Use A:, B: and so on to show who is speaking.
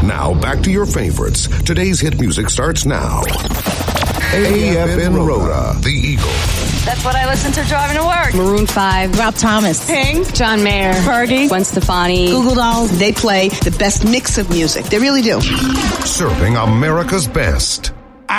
A: Now back to your favorites. Today's hit music starts now. AFN Rhoda, The Eagle.
B: That's what I listen to driving to work.
C: Maroon 5, Rob Thomas,
B: Pink,
C: John Mayer,
B: Fergie,
C: Gwen Stefani,
D: Google Dolls. They play the best mix of music. They really do.
A: Serving America's best.